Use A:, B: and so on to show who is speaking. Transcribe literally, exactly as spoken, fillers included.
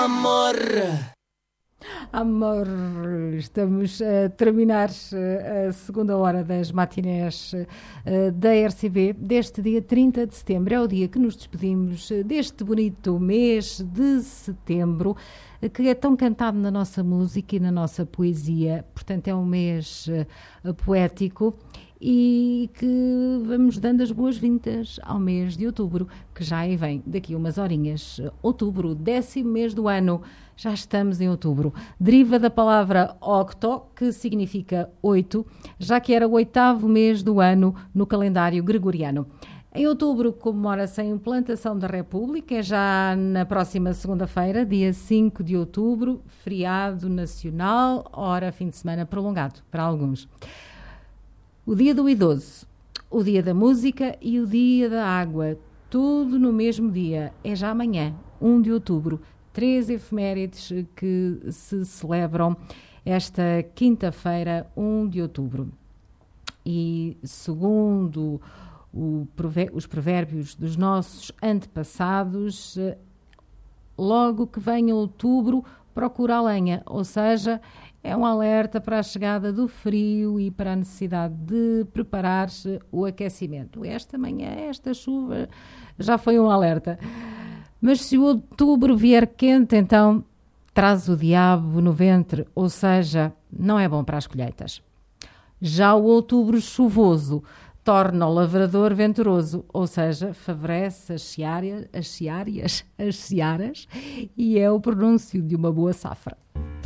A: Amor.
B: Amor, estamos a terminar a segunda hora das matinés da R C B deste dia trinta de setembro. É o dia que nos despedimos deste bonito mês de setembro, que é tão cantado na nossa música e na nossa poesia. Portanto, é um mês poético e que vamos dando as boas-vindas ao mês de outubro, que já aí vem daqui umas horinhas. Outubro, décimo mês do ano, já estamos em outubro. Deriva da palavra octo, que significa oito, já que era o oitavo mês do ano no calendário gregoriano. Em outubro comemora-se a implantação da República, é já na próxima segunda-feira, dia cinco de outubro, feriado nacional, ora fim de semana prolongado para alguns. O dia do idoso, o dia da música e o dia da água, tudo no mesmo dia. É já amanhã, um de outubro, três efemérides que se celebram esta quinta-feira, um de outubro. E segundo o, os provérbios dos nossos antepassados, logo que venha outubro, procura a lenha, ou seja, é um alerta para a chegada do frio e para a necessidade de preparar-se o aquecimento. Esta manhã, esta chuva, já foi um alerta. Mas se o outubro vier quente, então traz o diabo no ventre, ou seja, não é bom para as colheitas. Já o outubro chuvoso torna o lavrador venturoso, ou seja, favorece as seárias, as seárias, as searas, e é o pronúncio de uma boa safra.